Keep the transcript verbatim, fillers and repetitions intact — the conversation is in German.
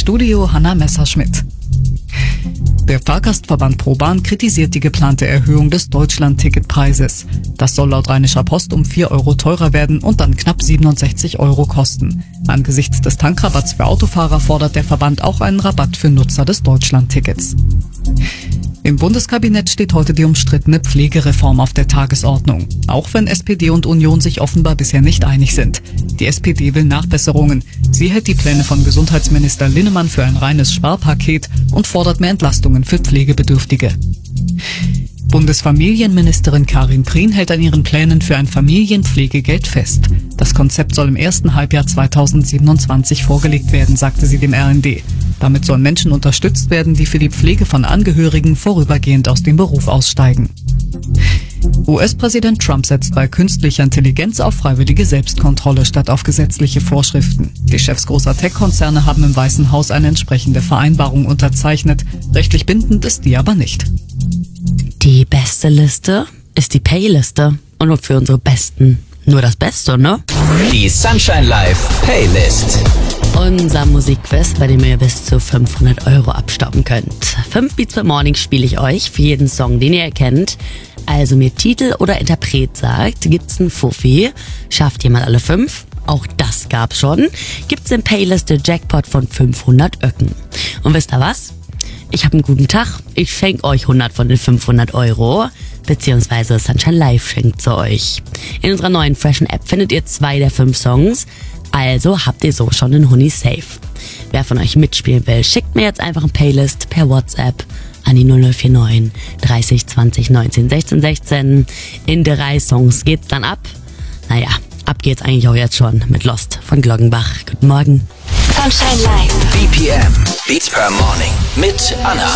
Studio Hanna Messerschmidt. Der Fahrgastverband ProBahn kritisiert die geplante Erhöhung des Deutschland-Ticketpreises. Das soll laut Rheinischer Post um vier Euro teurer werden und dann knapp siebenundsechzig Euro kosten. Angesichts des Tankrabatts für Autofahrer fordert der Verband auch einen Rabatt für Nutzer des Deutschland-Tickets. Im Bundeskabinett steht heute die umstrittene Pflegereform auf der Tagesordnung, auch wenn S P D und Union sich offenbar bisher nicht einig sind. Die S P D will Nachbesserungen. Sie hält die Pläne von Gesundheitsminister Linnemann für ein reines Sparpaket und fordert mehr Entlastungen für Pflegebedürftige. Bundesfamilienministerin Karin Prien hält an ihren Plänen für ein Familienpflegegeld fest. Das Konzept soll im ersten Halbjahr zweitausendsiebenundzwanzig vorgelegt werden, sagte sie dem R N D. Damit sollen Menschen unterstützt werden, die für die Pflege von Angehörigen vorübergehend aus dem Beruf aussteigen. U S-Präsident Trump setzt bei künstlicher Intelligenz auf freiwillige Selbstkontrolle statt auf gesetzliche Vorschriften. Die Chefs großer Tech-Konzerne haben im Weißen Haus eine entsprechende Vereinbarung unterzeichnet. Rechtlich bindend ist die aber nicht. Die beste Liste ist die Payliste. Und nur für unsere Besten nur das Beste, ne? Die Sunshine Live Playlist. Unser Musikquiz, bei dem ihr bis zu fünfhundert Euro abstauben könnt. Fünf Beats per Morning spiele ich euch für jeden Song, den ihr erkennt. Also mir Titel oder Interpret sagt, gibt's einen Fuffi. Schafft jemand alle fünf? Auch das gab's schon. Gibt's im Payliste Jackpot von fünfhundert Öcken. Und wisst ihr was? Ich habe einen guten Tag. Ich schenke euch hundert von den fünfhundert Euro. Beziehungsweise Sunshine Live schenkt zu euch. In unserer neuen freshen App findet ihr zwei der fünf Songs. Also habt ihr so schon einen Huni safe. Wer von euch mitspielen will, schickt mir jetzt einfach ein Playlist per WhatsApp an die null null vier neun dreißig zwanzig neunzehn sechzehn sechzehn. In drei Songs geht's dann ab. Naja, ab geht's eigentlich auch jetzt schon mit Lost von Glockenbach. Guten Morgen. Sunshine Live. B P M. Beats per Morning. Mit Anna.